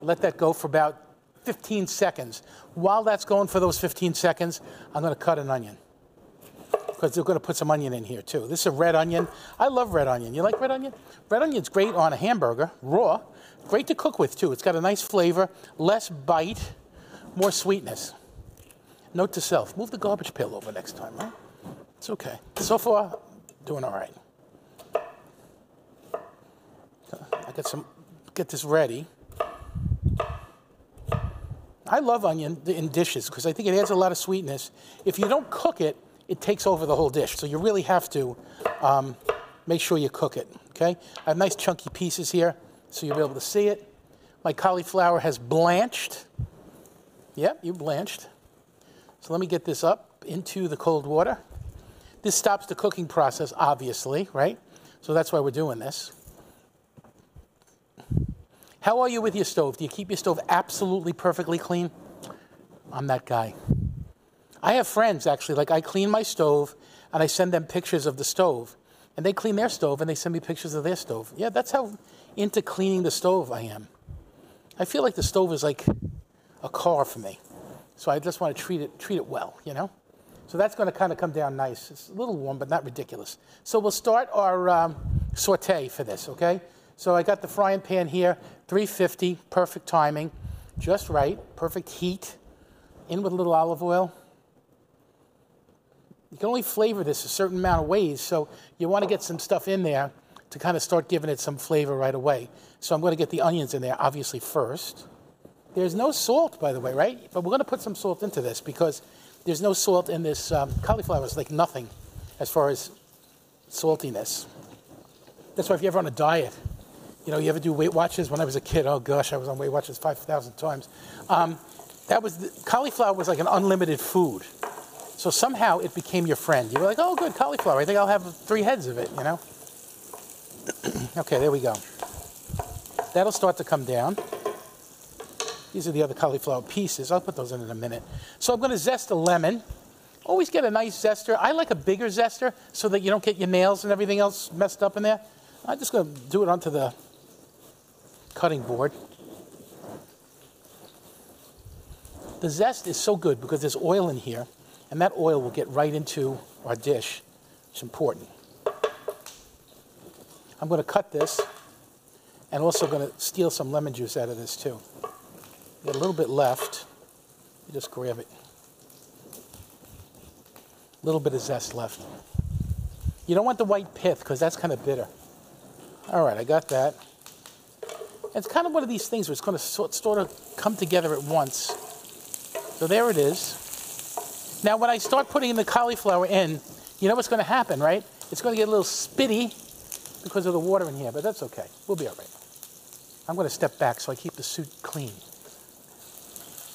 Let that go for about 15 seconds. While that's going for those 15 seconds, I'm going to cut an onion, because they're going to put some onion in here too. This is a red onion. I love red onion. You like red onion? Red onion's great on a hamburger, raw. Great to cook with too. It's got a nice flavor, less bite, more sweetness. Note to self, move the garbage pail over next time, right? It's okay. So far, doing all right. I got some, get this ready. I love onion in dishes because I think it adds a lot of sweetness. If you don't cook it, it takes over the whole dish. So you really have to make sure you cook it, okay? I have nice chunky pieces here, so you'll be able to see it. My cauliflower has blanched. Yep, you blanched. So let me get this up into the cold water. This stops the cooking process, obviously, right? So that's why we're doing this. How are you with your stove? Do you keep your stove absolutely perfectly clean? I'm that guy. I have friends, actually, like I clean my stove, and I send them pictures of the stove. And they clean their stove, and they send me pictures of their stove. Yeah, that's how into cleaning the stove I am. I feel like the stove is like a car for me. So I just want to treat it well, you know? So that's going to kind of come down nice. It's a little warm, but not ridiculous. So we'll start our saute for this, okay? So I got the frying pan here, 350, perfect timing, just right, perfect heat. In with a little olive oil. You can only flavor this a certain amount of ways, so you want to get some stuff in there to kind of start giving it some flavor right away. So I'm going to get the onions in there, obviously, first. There's no salt, by the way, right? But we're going to put some salt into this because there's no salt in this cauliflower. It's like nothing as far as saltiness. That's why if you're ever on a diet, you know, you ever do Weight Watchers? When I was a kid, oh gosh, I was on Weight Watchers 5,000 times. Cauliflower was like an unlimited food. So somehow it became your friend. You were like, oh, good, cauliflower. I think I'll have 3 heads of it, you know? Okay, there we go. That'll start to come down. These are the other cauliflower pieces. I'll put those in a minute. So I'm going to zest a lemon. Always get a nice zester. I like a bigger zester so that you don't get your nails and everything else messed up in there. I'm just going to do it onto the cutting board. The zest is so good because there's oil in here, and that oil will get right into our dish. It's important. I'm going to cut this, and also going to steal some lemon juice out of this too. Got a little bit left. You just grab it. A little bit of zest left. You don't want the white pith because that's kind of bitter. All right, I got that. It's kind of one of these things where it's going to sort of come together at once. So there it is. Now, when I start putting the cauliflower in, you know what's going to happen, right? It's going to get a little spitty because of the water in here, but that's okay. We'll be all right. I'm going to step back so I keep the suit clean.